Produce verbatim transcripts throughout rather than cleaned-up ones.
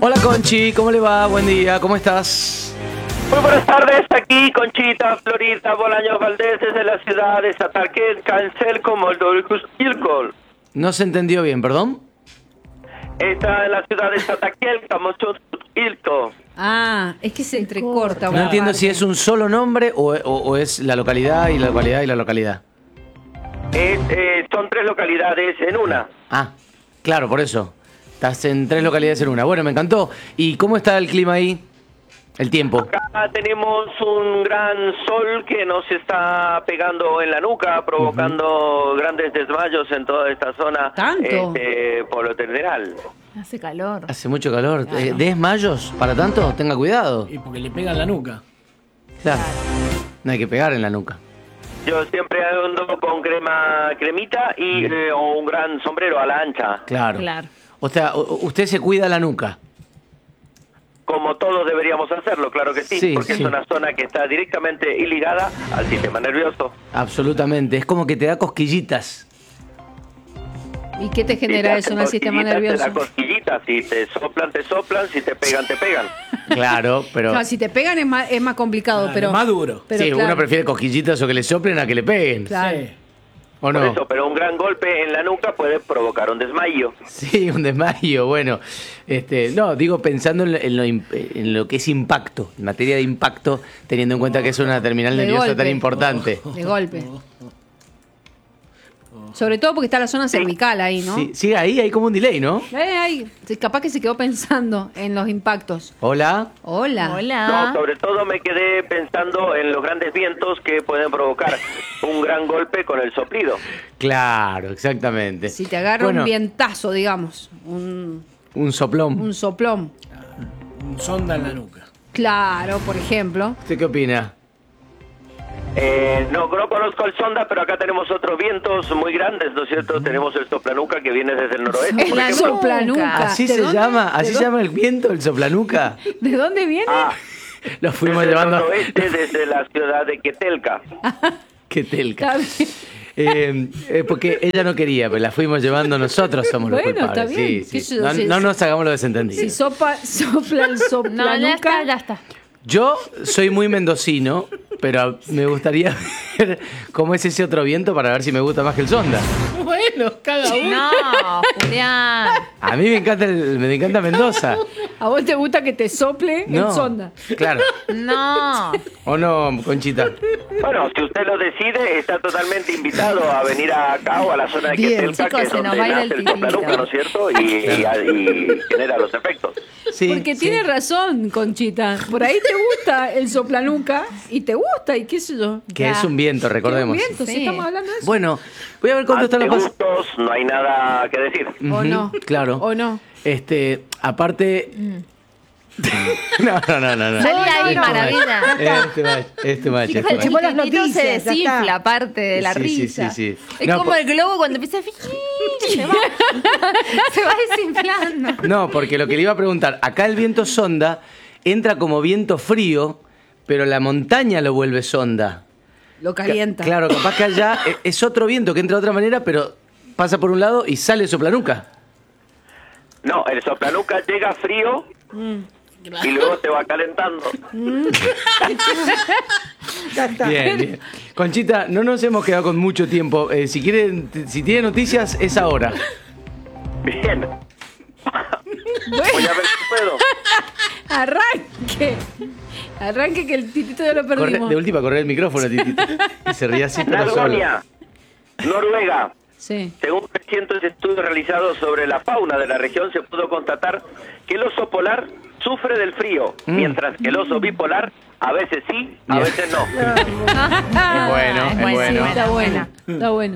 Hola Conchi, ¿cómo le va? Buen día, ¿cómo estás? Muy buenas tardes, aquí Conchita, Florita, Bolaños Valdés, desde la ciudad de Sataquel, Cancel, como el Ilcol. No se entendió bien, ¿perdón? Está en la ciudad de Sataquel, como Ilco. Ah, es que se entrecorta. No entiendo si es un solo nombre o, o, o es la localidad y la localidad y la localidad. Es, eh, son tres localidades en una. Ah, claro, por eso. Estás en tres localidades en una. Bueno, me encantó. ¿Y cómo está el clima ahí? El tiempo. Acá tenemos un gran sol que nos está pegando en la nuca, provocando uh-huh. grandes desmayos en toda esta zona. ¿Tanto? Este, por lo general. Hace calor. Hace mucho calor. Claro. Eh, ¿Desmayos? ¿Para tanto? Tenga cuidado. Y porque le pegan la nuca. Claro. No hay que pegar en la nuca. Yo siempre ando con crema, cremita y eh, o un gran sombrero a la ancha. Claro. Claro. O sea, usted se cuida la nuca. Como todos deberíamos hacerlo, claro que sí, sí porque sí. es una zona que está directamente ligada al sistema nervioso. Absolutamente, es como que te da cosquillitas. ¿Y qué te genera eso en el sistema nervioso? Te da cosquillitas, si te soplan, te soplan, si te pegan, te pegan. Claro, pero... No, si te pegan es más, es más complicado, claro, pero... Es más duro. Pero sí, claro. Uno prefiere cosquillitas o que le soplen a que le peguen. Claro. Sí. ¿O no? Por eso, pero un gran golpe en la nuca puede provocar un desmayo. Sí, un desmayo, bueno. este No, digo pensando en lo, en, lo, en lo que es impacto, en materia de impacto, teniendo en cuenta que es una terminal De nerviosa golpe. tan importante. De golpe. Sobre todo porque está la zona cervical ahí, ¿no? Sí, sí, ahí hay como un delay, ¿no? Eh, ahí. Capaz que se quedó pensando en los impactos. Hola. Hola. Hola. No, sobre todo me quedé pensando en los grandes vientos que pueden provocar un gran golpe con el soplido. Claro, exactamente. Si te agarra bueno, un vientazo, digamos. Un, un soplón. un soplón. Un sonda en la nuca. Claro, por ejemplo. ¿Usted qué opina? Eh, no, no conozco el sonda, pero acá tenemos otros vientos muy grandes, ¿no es cierto? Tenemos el soplanuca que viene desde el noroeste, por La ejemplo. soplanuca. Así ¿De se dónde? llama, ¿De así se dónde? llama el viento, el soplanuca. ¿De dónde viene? Ah, Lo fuimos desde el llevando. noroeste, desde la ciudad de Quetelca. Qué telca. Está bien. Eh, eh, porque ella no quería, pero la fuimos llevando nosotros, somos los Bueno, culpables. está bien. Sí, ¿Qué sí. sé yo? No, Si- no nos hagamos lo desentendido. Si sopa, sopla el No, soplanuca. ya está, ya está. Yo soy muy mendocino, pero me gustaría ver cómo es ese otro viento para ver si me gusta más que el sonda. Bueno, cada uno. No, Julián. A mí me encanta, el- me encanta Mendoza. ¿A vos te gusta que te sople No, el sonda? claro. No. ¿O no, Conchita? Bueno, si usted lo decide, está totalmente invitado a venir acá o a la zona de Bien. Quetelca, Chicos, que es se nos donde va a ir nace el el titito. soplanuca, ¿no es cierto? Y, y- y genera los efectos. Sí, Porque sí. tiene razón, Conchita. Por ahí te gusta el soplanuca y te gusta y qué sé yo. Que es un viento, recordemos. ¿Qué viento? Si Sí. estamos hablando de eso. Bueno, voy a ver cuánto están Ante los pasos. gustos no hay nada que decir. ¿O no? Claro. ¿O no? Este, aparte. no, no, no, no. no. Salí ahí, Este maravilla. macho, Este macho, este macho. Chicos, Este el macho. Chicos, las chiquitito se noticias, ya desinfla, está. aparte de la Sí, sí, risa. sí, sí. Es No, como por- el globo cuando empieza a... Se va, se va desinflando. No, porque lo que le iba a preguntar, acá el viento sonda entra como viento frío, pero la montaña lo vuelve sonda. Lo calienta. Ca- Claro, capaz que allá e- es otro viento que entra de otra manera, pero pasa por un lado y sale soplanuca. No, el soplanuca llega frío y luego te va calentando. Ya está. Bien, bien. Conchita, no nos hemos quedado con mucho tiempo. Eh, si quieren, t- si tiene noticias, es ahora. Bien. Voy a ver si puedo. Arranque. Arranque que el titito ya lo Corre- perdimos. de última, correr el micrófono, Titito. Y se ría así, pero solo. Nargonia, Noruega. Sí. Según recientes estudios realizados sobre la fauna de la región, se pudo constatar que el oso polar sufre del frío, Mm. mientras que el oso bipolar a veces sí, a Bien. veces no. Ah, bueno, es buena, bueno. Está buena, bueno. buena. Está bueno.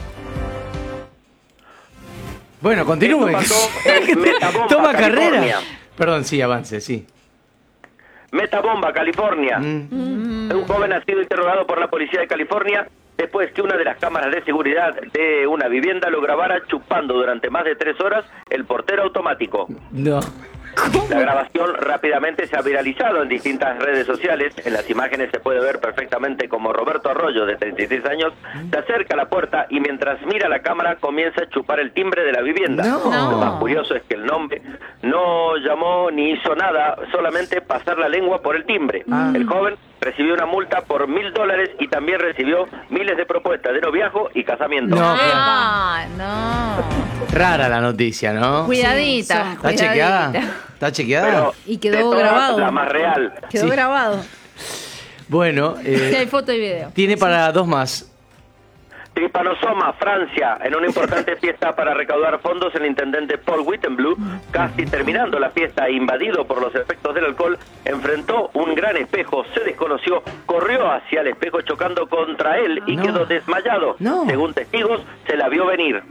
Bueno, continúe. Esto pasó en Metabomba, Toma California. carrera. Perdón, sí, avance, sí. Metabomba, California. Mm. Un joven ha sido interrogado por la policía de California después que una de las cámaras de seguridad de una vivienda lo grabara chupando durante más de tres horas el portero automático. No. La grabación rápidamente se ha viralizado en distintas redes sociales. En las imágenes se puede ver perfectamente como Roberto Arroyo, de treinta y seis años, se acerca a la puerta y mientras mira la cámara comienza a chupar el timbre de la vivienda. No. Lo más curioso es que el hombre no llamó ni hizo nada, solamente pasar la lengua por el timbre. Ah. El joven recibió una multa por mil dólares y también recibió miles de propuestas de noviazgo y casamiento. No. Ah, no. Rara la noticia, ¿no? Cuidadita. Sí, ¿Está cuidadita. chequeada? ¿Está chequeada? Pero Y quedó de todas, grabado. la más real. Quedó Sí. grabado. Bueno, eh, Sí, hay foto y video. tiene para dos más. Trypanosoma, Francia, en una importante fiesta para recaudar fondos, el intendente Paul Wittenblum, casi terminando la fiesta e invadido por los efectos del alcohol, enfrentó un gran espejo, se desconoció, corrió hacia el espejo chocando contra él y No. quedó desmayado. No. Según testigos, se la vio venir.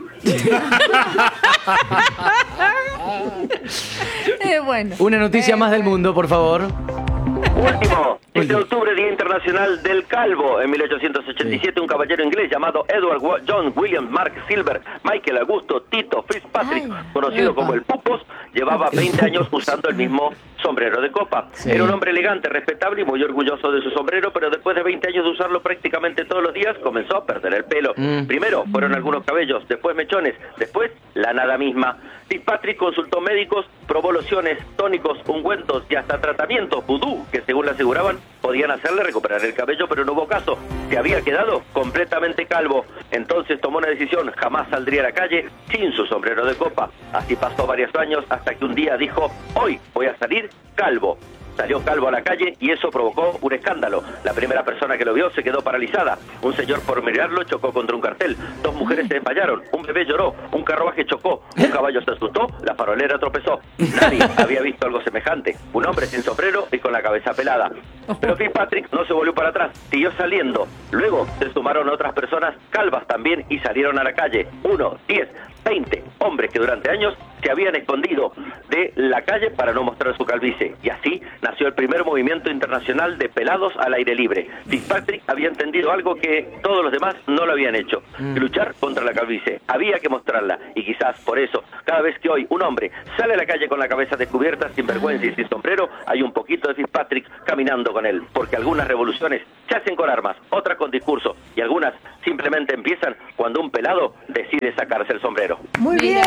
Eh, bueno. Una noticia Eh, más del mundo, por favor. Último, este Último. octubre, Día Internacional del Calvo. En mil ochocientos ochenta y siete, Sí. un caballero inglés llamado Edward Wa- John William Mark Silver Michael Augusto Tito Fitzpatrick, Ay, conocido epa. como el Pupos, llevaba veinte años usando el mismo sombrero de copa. Sí. Era un hombre elegante, respetable y muy orgulloso de su sombrero, pero después de veinte años de usarlo prácticamente todos los días, comenzó a perder el pelo. Mm. Primero fueron algunos cabellos, después mechones, después la nada misma. Fitzpatrick consultó médicos, probó lociones, tónicos, ungüentos y hasta tratamientos vudú, que según le aseguraban podían hacerle recuperar el cabello, pero no hubo caso. Se había quedado completamente calvo. Entonces tomó una decisión, jamás saldría a la calle sin su sombrero de copa. Así pasó varios años hasta que un día dijo, hoy voy a salir calvo. Salió calvo a la calle y eso provocó un escándalo. La primera persona que lo vio se quedó paralizada. Un señor por mirarlo chocó contra un cartel. Dos mujeres se desmayaron. Un bebé lloró. Un carruaje chocó. Un caballo se asustó. La farolera tropezó. Nadie había visto algo semejante. Un hombre sin sombrero y con la cabeza pelada. Pero Fitzpatrick no se volvió para atrás. Siguió saliendo. Luego se sumaron otras personas calvas también y salieron a la calle. Uno, diez, veinte hombres que durante años se habían escondido de la calle para no mostrar su calvicie. Y así nació el primer movimiento internacional de pelados al aire libre. Fitzpatrick había entendido algo que todos los demás no lo habían hecho. Luchar contra la calvicie. Había que mostrarla. Y quizás por eso, cada vez que hoy un hombre sale a la calle con la cabeza descubierta, sin vergüenza y sin sombrero, hay un poquito de Fitzpatrick caminando con él. Porque algunas revoluciones se hacen con armas, otras con discurso. Y algunas simplemente empiezan cuando un pelado decide sacarse el sombrero. Muy bien.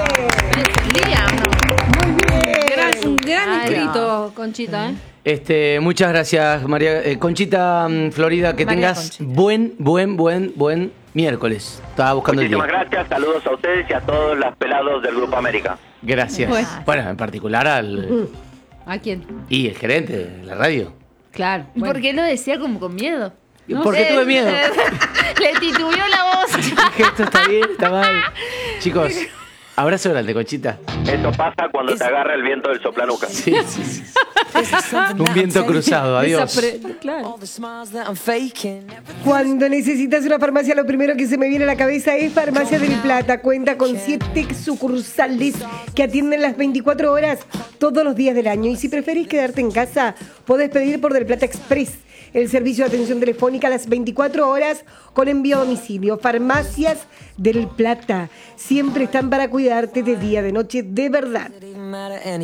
Lidia, ¿no? Muy bien. Gran, un gran Ay, escrito, Conchita, ¿eh? Este, muchas gracias, María eh, Conchita mm, Florida, que María tengas Conchita. buen, buen, buen, buen miércoles. Estaba buscando el Muchísimas día. gracias, saludos a ustedes y a todos los pelados del Grupo América. Gracias. Bueno. Bueno, en particular al ¿A quién? y el gerente de la radio. Claro. ¿Y bueno. por qué lo decía como con miedo? Porque Eh, tuve miedo. Le titubeó la voz. Dije, esto está bien, está mal. Chicos, abrazo grande, Conchita. Eso pasa cuando te agarra el viento del soplanuca. Sí, sí, sí. Un viento cruzado, adiós. Desapre- Claro. All the smiles that I'm faking. Cuando necesitas una farmacia, lo primero que se me viene a la cabeza es Farmacia del Plata. Cuenta con siete sucursales que atienden las veinticuatro horas todos los días del año. Y si preferís quedarte en casa, podés pedir por Del Plata Express, el servicio de atención telefónica a las veinticuatro horas con envío a domicilio. Farmacias del Plata siempre están para cuidarte de día, de noche, de verdad. It didn't matter anyway.